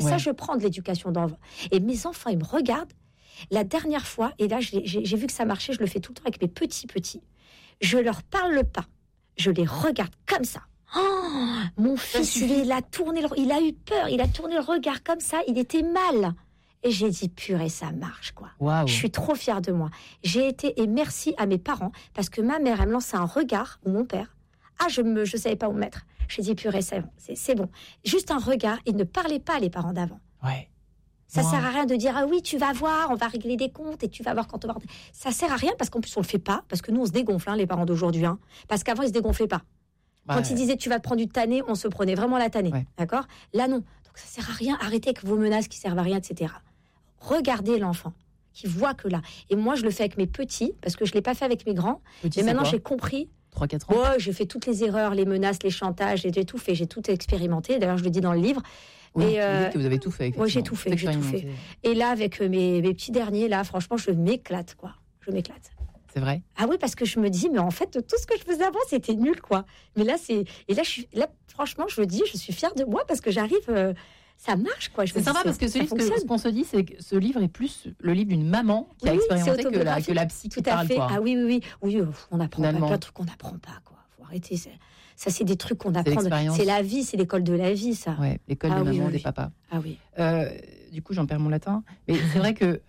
Ouais. Ça, je prends de l'éducation d'enfant. Et mes enfants, ils me regardent. La dernière fois, et là, j'ai vu que ça marchait, je le fais tout le temps avec mes petits. Je leur parle pas. Je les regarde comme ça. Oh, mon fils, il a eu peur. Il a tourné le regard comme ça. Il était mal. Et j'ai dit, purée, ça marche, quoi. Wow. Je suis trop fière de moi. Et merci à mes parents, parce que ma mère, elle me lançait un regard, ou mon père. Ah, je savais pas où me mettre. J'ai dit, purée, c'est bon. Juste un regard, et ne parlez pas les parents d'avant. Ouais. Ça sert à rien de dire, ah oui, tu vas voir, on va régler des comptes, et tu vas voir quand on va... Ça sert à rien, parce qu'en plus, on le fait pas, parce que nous, on se dégonfle, les parents d'aujourd'hui, parce qu'avant, ils se dégonflaient pas. Quand ils disaient, tu vas te prendre du tanné, on se prenait vraiment la tannée, d'accord ? Là, non. Donc, ça sert à rien. Arrêtez avec vos menaces qui servent à rien, etc. Regardez l'enfant qui voit que là. Et moi, je le fais avec mes petits, parce que je l'ai pas fait avec mes grands. Mais maintenant, j'ai compris. 3-4 ans. Ouais, j'ai fait toutes les erreurs, les menaces, les chantages, j'ai tout fait, j'ai tout expérimenté. D'ailleurs, je le dis dans le livre. Oui, vous dites que vous avez tout fait. Moi, j'ai tout fait. Et là, avec mes petits derniers, là, franchement, je m'éclate, quoi. Je m'éclate. C'est vrai. Ah oui, parce que je me dis, mais en fait, tout ce que je faisais avant, c'était nul, quoi. Mais là, franchement, je me dis, je suis fière de moi parce que j'arrive, ça marche, quoi. C'est sympa parce que ce qu'on se dit, c'est que ce livre est plus le livre d'une maman qui a expérimenté que la psy qui parle, quoi. Ah oui, on apprend pas plein de trucs qu'on n'apprend pas, quoi. Faut arrêter. Ça, c'est des trucs qu'on apprend. C'est la vie, c'est l'école de la vie, ça. Ouais, l'école des mamans, des papas. Ah oui. Du coup, j'en perds mon latin. Mais c'est vrai que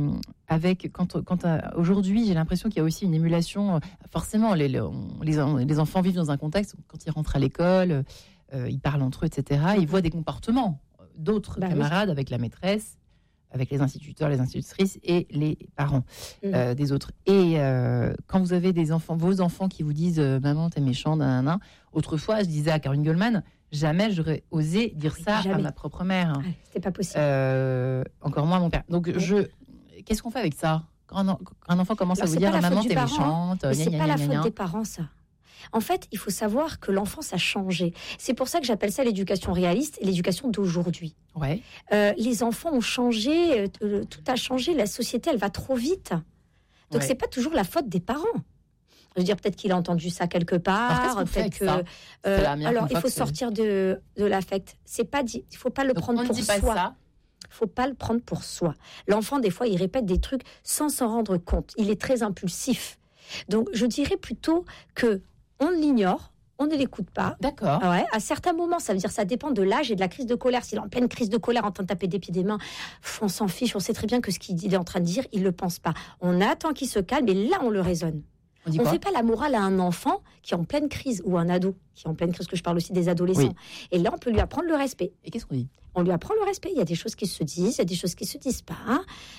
aujourd'hui, j'ai l'impression qu'il y a aussi une émulation. Forcément, les enfants vivent dans un contexte où, quand ils rentrent à l'école, ils parlent entre eux, etc. Ils voient des comportements d'autres camarades avec la maîtresse, avec les instituteurs, les institutrices et les parents des autres. Et quand vous avez vos enfants qui vous disent maman, t'es méchant, nanana. Autrefois, je disais à Caroline Goldman, jamais j'aurais osé dire ça à ma propre mère. C'était pas possible. Encore moins à mon père. Donc, qu'est-ce qu'on fait avec ça ? Quand un enfant commence à vous dire maman, t'es méchante, c'est pas la faute des parents, ça. En fait, il faut savoir que l'enfance a changé. C'est pour ça que j'appelle ça l'éducation réaliste et l'éducation d'aujourd'hui. Ouais. Les enfants ont changé, tout a changé, la société, elle va trop vite. Donc, c'est pas toujours la faute des parents. Je veux dire, peut-être qu'il a entendu ça quelque part. Peut-être que. Alors, il faut sortir de l'affect. C'est pas dit. Il faut pas le prendre pour soi. Faut pas le prendre pour soi. L'enfant, des fois, il répète des trucs sans s'en rendre compte. Il est très impulsif. Donc, je dirais plutôt que on l'ignore, on ne l'écoute pas. D'accord. Ouais, à certains moments, ça veut dire ça dépend de l'âge et de la crise de colère. S'il est en pleine crise de colère, en train de taper des pieds des mains, on s'en fiche. On sait très bien que ce qu'il est en train de dire, il le pense pas. On attend qu'il se calme et là, on le raisonne. On ne fait pas la morale à un enfant qui est en pleine crise ou un ado qui est en pleine crise, que je parle aussi des adolescents. Oui. Et là, on peut lui apprendre le respect. Et qu'est-ce qu'on dit ? On lui apprend le respect. Il y a des choses qui se disent, il y a des choses qui se disent pas.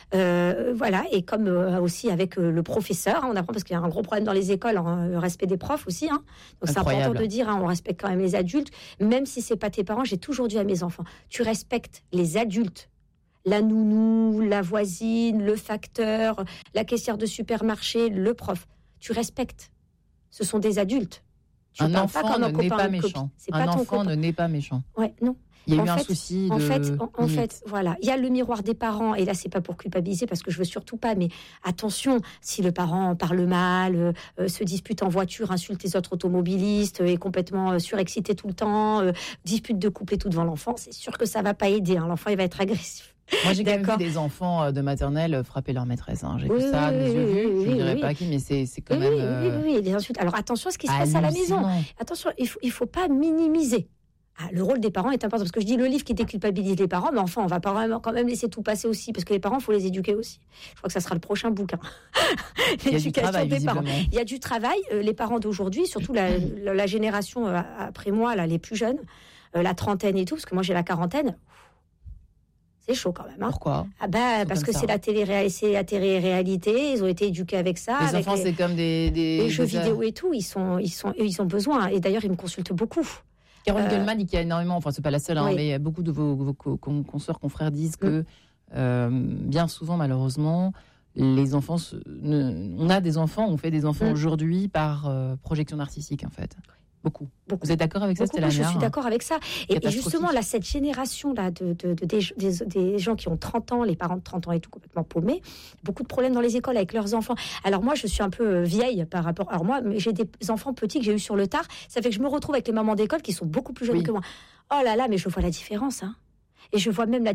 Voilà. Et comme aussi avec le professeur, on apprend parce qu'il y a un gros problème dans les écoles, le respect des profs aussi. Donc c'est important de dire, on respecte quand même les adultes, même si c'est pas tes parents. J'ai toujours dit à mes enfants, tu respectes les adultes. La nounou, la voisine, le facteur, la caissière de supermarché, le prof. Tu respectes. Ce sont des adultes. Un enfant ne n'est pas méchant. Un enfant ne n'est pas méchant. Ouais, non. Il y a eu un souci de... En fait, voilà. Il y a le miroir des parents, et là, c'est pas pour culpabiliser, parce que je veux surtout pas, mais attention, si le parent parle mal, se dispute en voiture, insulte les autres automobilistes, est complètement surexcité tout le temps, dispute de couple et tout devant l'enfant, c'est sûr que ça va pas aider. L'enfant, il va être agressif. Moi, j'ai quand même vu des enfants de maternelle frapper leur maîtresse. J'ai vu ça de mes yeux vus. Je ne dirais pas qui, mais c'est quand même... Oui, des insultes. Alors, attention à ce qui se passe à la maison. Attention, il faut pas minimiser. Le rôle des parents est important, parce que je dis le livre qui déculpabilise les parents, mais enfin, on va pas vraiment quand même laisser tout passer aussi, parce que les parents, il faut les éduquer aussi. Je crois que ça sera le prochain bouquin. L'éducation des parents. Il y a du travail. Les parents d'aujourd'hui, surtout la génération après moi, là, les plus jeunes, la trentaine et tout, parce que moi j'ai la quarantaine. C'est chaud quand même. Pourquoi ? Parce que c'est la télé-réalité. Ils ont été éduqués avec ça. Les enfants, c'est comme des jeux vidéo et tout. Ils ont besoin. Et d'ailleurs, ils me consultent beaucoup. Caroline Goldman dit qu'il y a énormément, enfin c'est pas la seule, mais beaucoup de vos consoeurs, confrères disent que bien souvent, malheureusement, les enfants, on a des enfants, on fait des enfants aujourd'hui par projection narcissique en fait. Beaucoup. Vous êtes d'accord avec ça? Je suis d'accord avec ça. Et justement, là, cette génération-là des gens qui ont 30 ans, les parents de 30 ans et tout, complètement paumés, beaucoup de problèmes dans les écoles avec leurs enfants. Alors moi, je suis un peu vieille par rapport... Alors moi, j'ai des enfants petits que j'ai eu sur le tard. Ça fait que je me retrouve avec les mamans d'école qui sont beaucoup plus jeunes que moi. Oh là là, mais je vois la différence, Et je vois même la